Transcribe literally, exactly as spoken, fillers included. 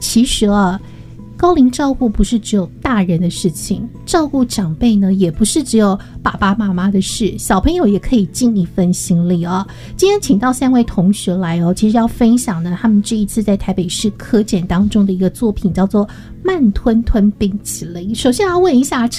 其实啊，高龄照护不是只有大人的事情，照顾长辈呢也不是只有爸爸妈妈的事，小朋友也可以尽一份心力哦。今天请到三位同学来哦，其实要分享呢他们这一次在台北市科检当中的一个作品，叫做慢吞吞冰淇淋。首先要问一下